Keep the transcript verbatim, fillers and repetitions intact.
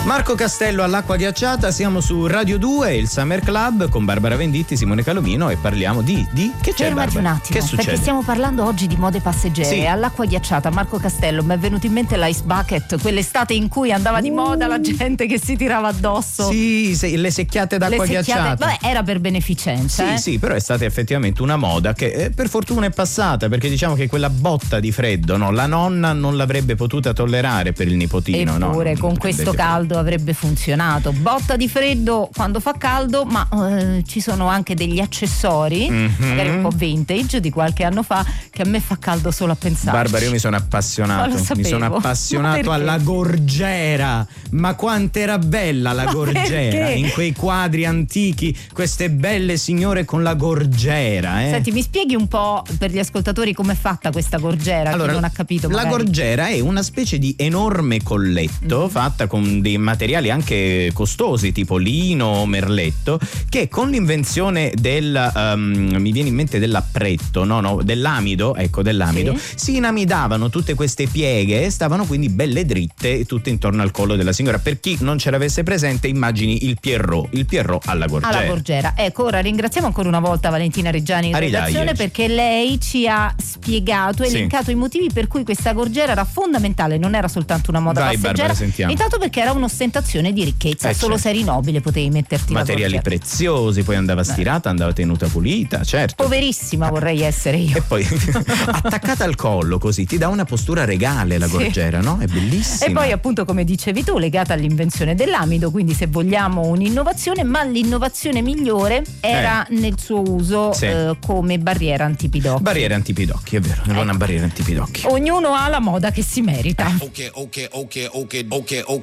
Marco Castello all'acqua ghiacciata, siamo su Radio due, il Summer Club con Barbara Venditti, Simone Calomino e parliamo di, di che c'è Fermati Barbara? un attimo, Che succede? perché stiamo parlando oggi di mode passeggere. Sì. All'acqua ghiacciata, Marco Castello, mi è venuto in mente l'ice bucket, quell'estate in cui andava di Uh. moda la gente che si tirava addosso. Sì, se- le secchiate d'acqua Le secchiate- ghiacciata. Vabbè, era per beneficenza. Sì, eh. sì, però è stata effettivamente una moda che eh, per fortuna è passata, perché diciamo che quella botta di freddo, no, la nonna non l'avrebbe potuta tollerare per il nipotino, no? Eppure Non con avrebbe questo detto- caldo avrebbe funzionato. Botta di freddo quando fa caldo, ma eh, ci sono anche degli accessori, Mhm. magari un po' vintage di qualche anno fa, che a me fa caldo solo a pensare. Barbara, io mi sono Ma appassionato, lo mi sapevo. sono Ma appassionato perché? alla gorgiera. Ma quanto era bella la Ma gorgiera, perché? in quei quadri antichi, queste belle signore con la gorgiera, eh. Senti, mi spieghi un po' per gli ascoltatori com'è fatta questa gorgiera, chi non ha capito la magari. gorgiera è una specie di enorme colletto Mm. fatta con dei materiali anche costosi tipo lino o merletto, che con l'invenzione del um, mi viene in mente dell'appretto, no no dell'amido, ecco dell'amido, Sì. si inamidavano tutte queste pieghe e stavano quindi belle dritte tutte intorno al collo della signora. Per chi non ce l'avesse presente, immagini il Pierrot, il Pierrot alla gorgiera. Alla gorgiera. Ecco, ora ringraziamo ancora una volta Valentina Reggiani in A ridaglie. redazione, perché lei ci ha spiegato, Sì. elencato i motivi per cui questa gorgiera era fondamentale, non era soltanto una moda Vai, passeggera. Barbara, sentiamo. Intanto perché era un'ostentazione di ricchezza, Eh, solo certo. se eri nobile potevi metterti Materiali la gorgiera. preziosi, poi andava stirata, andava tenuta pulita, certo. Poverissima vorrei essere io. E poi attaccata al collo così ti dà una postura regale la Sì. gorgiera, no? È bellissima. E poi appunto, come dicevi tu, legata all'invenzione dell'amido, quindi se vogliamo un'innovazione, ma l'innovazione migliore era nel suo uso Sì. eh, come barriera antipidocchi. Barriere antipidocchi, è vero, era una barriera antipidocchi. Ognuno ha la moda che si merita. Okay, okay, okay, okay, okay, okay,